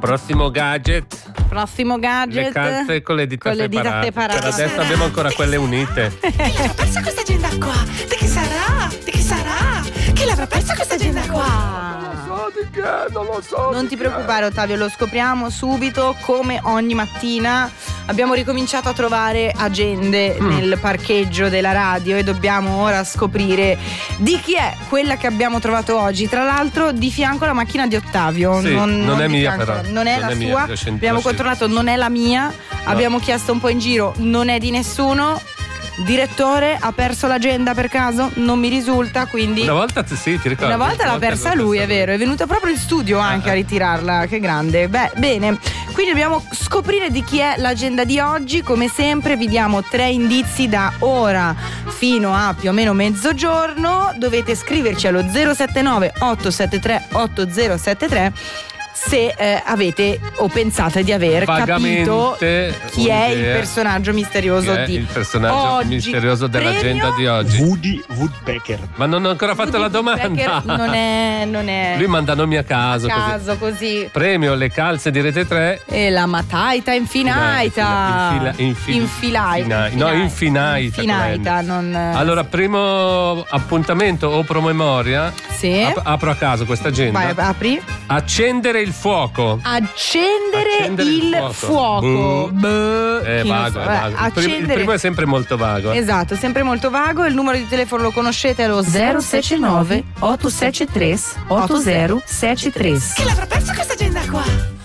Prossimo gadget. Le calze con le dita separate. separate. Per adesso abbiamo ancora quelle unite. Chi l'avrà persa questa agenda qua? Di chi sarà? Di chi sarà? Chi l'avrà persa questa agenda qua? Non lo so. Non ti preoccupare, Ottavio, lo scopriamo subito. Come ogni mattina abbiamo ricominciato a trovare agende nel parcheggio della radio e dobbiamo ora scoprire di chi è quella che abbiamo trovato oggi. Tra l'altro di fianco alla macchina di Ottavio. Sì, non è di mia, fianco, però. non è Non la è mia, sua. l'ho sentito, Abbiamo sì. controllato, non è la mia. Abbiamo chiesto un po' in giro, non è di nessuno. Direttore, ha perso l'agenda per caso? Non mi risulta, quindi Una volta sì, ti ricordo. una volta l'ha persa lui, è vero, è venuto proprio in studio anche a ritirarla, che grande. Beh, bene, quindi dobbiamo scoprire di chi è l'agenda di oggi. Come sempre vi diamo 3 indizi da ora fino a più o meno mezzogiorno. Dovete scriverci allo 079 873 8073 se avete o pensate di aver capito chi è il personaggio misterioso di il personaggio oggi. misterioso dell'agenda Premio di oggi. Woody Woodpecker. Ma non ho ancora fatto la domanda. Becker non è Lui manda nomi a caso. così. Premio le calze di Rete 3. E la mataita infinaita. Infinaita. Infinaita, non. Allora, primo appuntamento o promemoria. Sì. Apro a caso questa agenda. Vai, apri. Accendere il fuoco. Accendere il fuoco. È Chi non vago, so. è vago. Il Accendere. primo è sempre molto vago. Esatto, sempre molto vago. Il numero di telefono lo conoscete, è lo 079 873 8073. Chi l'avrà persa questa